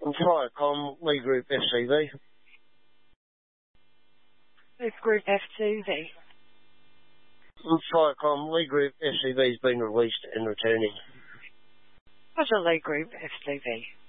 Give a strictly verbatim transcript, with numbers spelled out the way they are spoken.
Viacom, Lee Group F C V. Lee Group F C V. Viacom, Lee Group F C V has been released and returning. What's a Lee Group F C V?